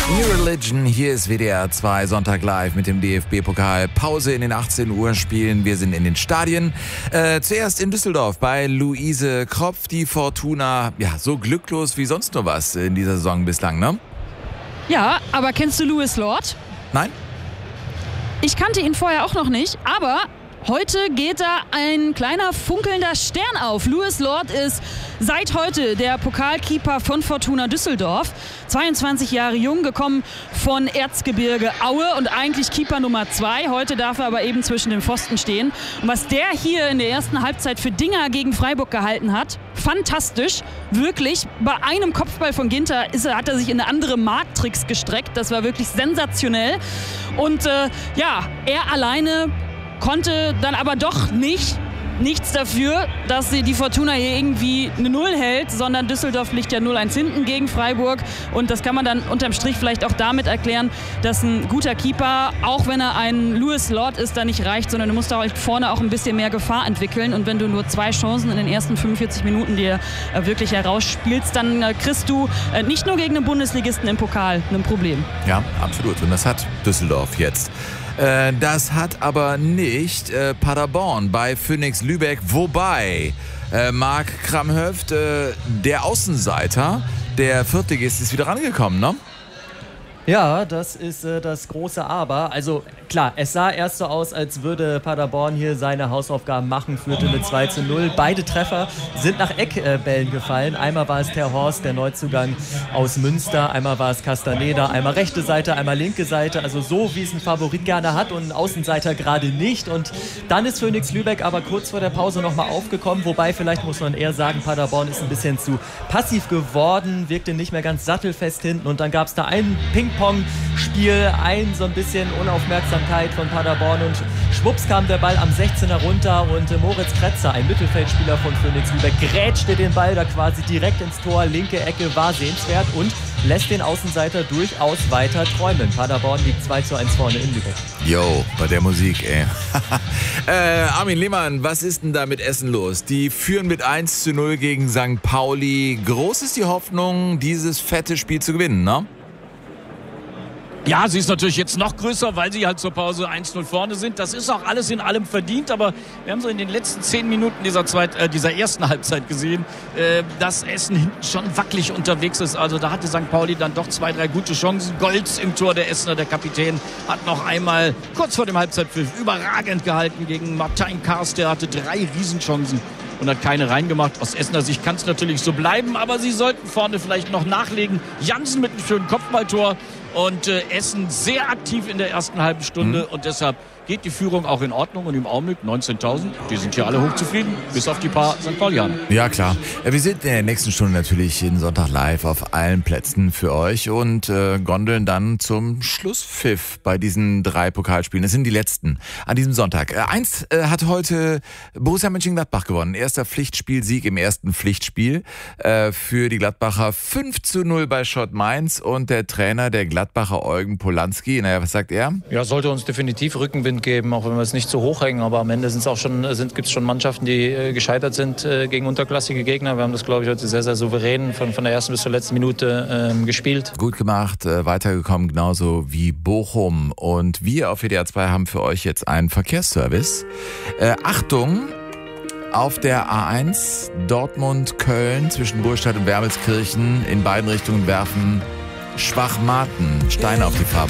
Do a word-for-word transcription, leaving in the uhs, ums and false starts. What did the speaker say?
New Religion, hier ist W D R zwei Sonntag live mit dem D F B-Pokal. Pause in den achtzehn Uhr Spielen. Wir sind in den Stadien. Äh, zuerst in Düsseldorf bei Luise Kropf. Die Fortuna, ja, so glücklos wie sonst nur was in dieser Saison bislang, ne? Ja, aber kennst du Louis Lord? Nein? Ich kannte ihn vorher auch noch nicht, aber heute geht da ein kleiner funkelnder Stern auf. Louis Lord ist seit heute der Pokalkeeper von Fortuna Düsseldorf. zweiundzwanzig Jahre jung, gekommen von Erzgebirge Aue und eigentlich Keeper Nummer zwei. Heute darf er aber eben zwischen den Pfosten stehen. Und was der hier in der ersten Halbzeit für Dinger gegen Freiburg gehalten hat, fantastisch. Wirklich, bei einem Kopfball von Ginter ist er, hat er sich in eine andere Marktricks gestreckt. Das war wirklich sensationell. Und äh, ja, er alleine konnte dann aber doch nicht nichts dafür, dass sie die Fortuna hier irgendwie eine Null hält, sondern Düsseldorf liegt ja null eins hinten gegen Freiburg und das kann man dann unterm Strich vielleicht auch damit erklären, dass ein guter Keeper, auch wenn er ein Louis Lord ist, da nicht reicht, sondern du musst da halt vorne auch ein bisschen mehr Gefahr entwickeln und wenn du nur zwei Chancen in den ersten fünfundvierzig Minuten dir äh, wirklich herausspielst, dann äh, kriegst du äh, nicht nur gegen einen Bundesligisten im Pokal ein Problem. Ja, absolut. Und das hat Düsseldorf jetzt. Äh, das hat aber nicht äh, Paderborn bei Phoenix Lübeck, wobei äh, Marc Kramhöft, äh, der Außenseiter, der Viertligist, ist wieder rangekommen, ne? Ja, das ist äh, das große Aber. Also klar, es sah erst so aus, als würde Paderborn hier seine Hausaufgaben machen, führte mit zwei zu null. Beide Treffer sind nach Eckbällen gefallen. Einmal war es Ter Horst, der Neuzugang aus Münster. Einmal war es Castaneda. Einmal rechte Seite, einmal linke Seite. Also so, wie es ein Favorit gerne hat und ein Außenseiter gerade nicht. Und dann ist Phoenix Lübeck aber kurz vor der Pause nochmal aufgekommen. Wobei, vielleicht muss man eher sagen, Paderborn ist ein bisschen zu passiv geworden, wirkte nicht mehr ganz sattelfest hinten. Und dann gab es da einen Ping Ping-Pong-Spiel, ein so ein bisschen Unaufmerksamkeit von Paderborn und schwupps kam der Ball am sechzehner runter und äh, Moritz Kretzer, ein Mittelfeldspieler von Phoenix Lübeck, grätschte den Ball da quasi direkt ins Tor, linke Ecke, war sehenswert und lässt den Außenseiter durchaus weiter träumen. Paderborn liegt zwei zu eins vorne in Lübeck. Jo, bei der Musik, ey. äh, Armin Lehmann, was ist denn da mit Essen los? Die führen mit eins zu null gegen Sankt Pauli. Groß ist die Hoffnung, dieses fette Spiel zu gewinnen, ne? Ja, sie ist natürlich jetzt noch größer, weil sie halt zur Pause eins zu null vorne sind. Das ist auch alles in allem verdient, aber wir haben so in den letzten zehn Minuten dieser, Zweit-, äh, dieser ersten Halbzeit gesehen, äh, dass Essen hinten schon wackelig unterwegs ist. Also da hatte Sankt Pauli dann doch zwei, drei gute Chancen. Golz im Tor, der Essener, der Kapitän, hat noch einmal kurz vor dem Halbzeitpfiff überragend gehalten gegen Martin Kars. Der hatte drei Riesenchancen und hat keine reingemacht. Aus Essener Sicht kann es natürlich so bleiben, aber sie sollten vorne vielleicht noch nachlegen. Jansen mit einem schönen Kopfballtor. Und äh, Essen sehr aktiv in der ersten halben Stunde mhm. und deshalb geht die Führung auch in Ordnung und im Augenblick neunzehntausend, die sind hier alle hochzufrieden, bis auf die paar Sankt Paulianer. Ja, klar. Wir sind in der nächsten Stunde natürlich jeden Sonntag live auf allen Plätzen für euch und äh, gondeln dann zum Schlusspfiff bei diesen drei Pokalspielen. Das sind die letzten an diesem Sonntag. Äh, eins äh, hat heute Borussia Mönchengladbach gewonnen. Erster Pflichtspielsieg im ersten Pflichtspiel äh, für die Gladbacher. fünf zu null bei Schott Mainz und der Trainer der Gladbacher Eugen Polanski. Naja, was sagt er? Ja, sollte uns definitiv Rückenwind geben, auch wenn wir es nicht so hoch hängen. Aber am Ende sind es auch schon, sind, gibt es schon Mannschaften, die äh, gescheitert sind äh, gegen unterklassige Gegner. Wir haben das, glaube ich, heute sehr, sehr souverän von, von der ersten bis zur letzten Minute äh, gespielt. Gut gemacht, äh, weitergekommen, genauso wie Bochum. Und wir auf W D R zwei haben für euch jetzt einen Verkehrsservice. Äh, Achtung! Auf der A eins Dortmund-Köln zwischen Burgstadt und Wermelskirchen in beiden Richtungen werfen Schwachmaten Steine auf die Fahrbahn.